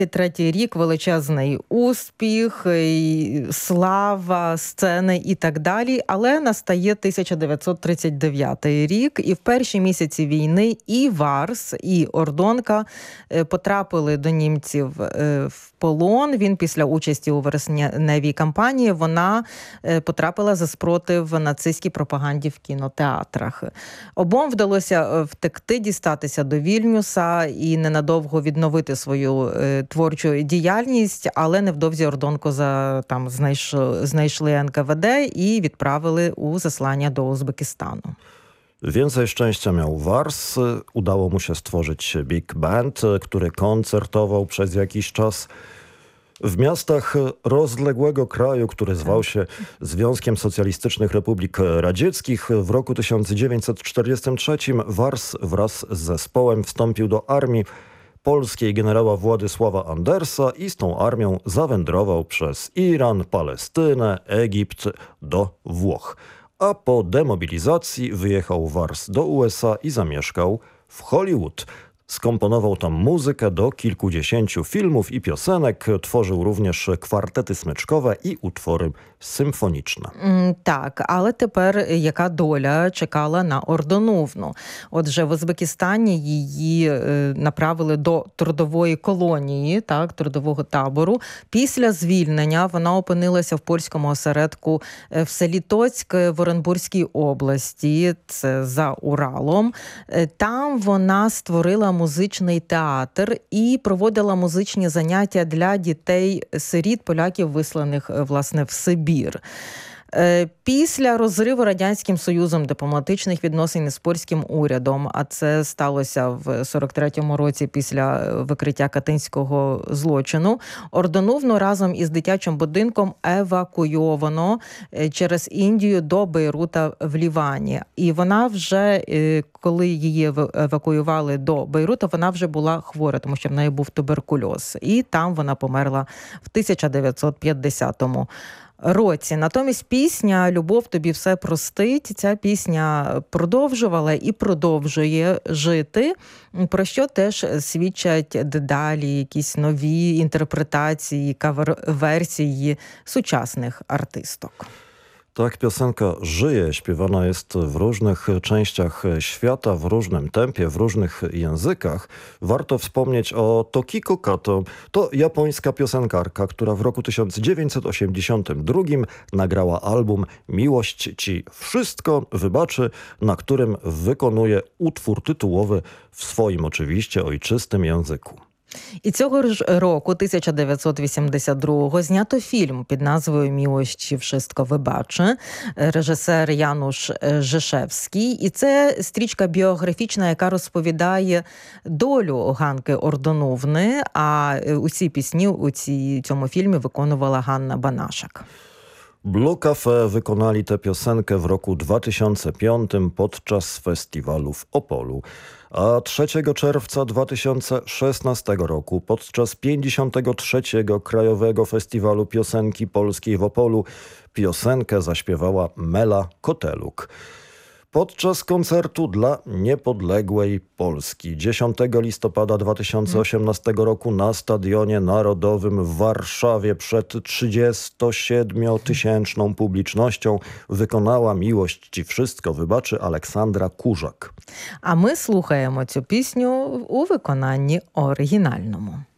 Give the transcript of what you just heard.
Третій рік величезний успіх, і слава, сцени і так далі. Але настає 1939 рік, і в перші місяці війни і Варс, і Ордонка потрапили до німців в полон. Він після участі у вересневій кампанії, вона потрапила за спротив нацистській пропаганді в кінотеатрах. Обом вдалося втекти, дістатися до Вільнюса і ненадовго відновити свою творчу діяльність, але невдовзі Ордонко знайшли НКВД і відправили у zaslanie do Uzbekistanu. Więcej szczęścia miał Wars. Udało mu się stworzyć big band, który koncertował przez jakiś czas w miastach rozległego kraju, który zwał się Związkiem Socjalistycznych Republik Radzieckich. W roku 1943 Wars wraz z zespołem wstąpił do armii polskiej generała Władysława Andersa i z tą armią zawędrował przez Iran, Palestynę, Egipt do Włoch. A po demobilizacji wyjechał Wars do USA i zamieszkał w Hollywood. Skomponował tam muzykę do kilkudziesięciu filmów i piosenek, tworzył również kwartety smyczkowe і utwory симфонічне. Так, але тепер яка доля чекала на Ордоновну? Отже, в Узбекистані її направили до трудової колонії, так, трудового табору. Після звільнення вона опинилася в польському осередку в селі Тоцьк в Оренбурзькій області, це за Уралом. Там вона створила музичний театр і проводила музичні заняття для дітей-сиріт, поляків, висланих, власне, в Сибір. Після розриву Радянським Союзом дипломатичних відносин з польським урядом, а це сталося в 43-му році після викриття Катинського злочину, Ордоновну разом із дитячим будинком евакуйовано через Індію до Бейрута в Лівані. І вона вже, коли її евакуювали до Бейрута, вона вже була хвора, тому що в неї був туберкульоз. І там вона померла в 1950 році. Натомість пісня «Любов тобі все простить», ця пісня продовжувала і продовжує жити, про що теж свідчать дедалі якісь нові інтерпретації, кавер-версії сучасних артисток. Tak, piosenka żyje, śpiewana jest w różnych częściach świata, w różnym tempie, w różnych językach. Warto wspomnieć o Tokiko Kato. To japońska piosenkarka, która w roku 1982 nagrała album Miłość ci wszystko wybaczy, na którym wykonuje utwór tytułowy w swoim oczywiście ojczystym języku. І цього ж року, 1982-го, знято фільм під назвою «Мілощі вшистко вибаче», режисер Януш Жишевський. І це стрічка біографічна, яка розповідає долю Ганки Ордоновни, а усі пісні у цьому фільмі виконувала Ганна Банашак. Blue Cafe wykonali tę piosenkę w roku 2005 podczas festiwalu w Opolu. A 3 czerwca 2016 roku podczas 53. Krajowego Festiwalu Piosenki Polskiej w Opolu piosenkę zaśpiewała Mela Koteluk. Podczas koncertu dla niepodległej Polski 10 listopada 2018 roku na Stadionie Narodowym w Warszawie przed 37-tysięczną publicznością wykonała «Miłość ci wszystko wybaczy» Aleksandra Kurzak. А ми слухаємо цю пісню у виконанні оригінальному.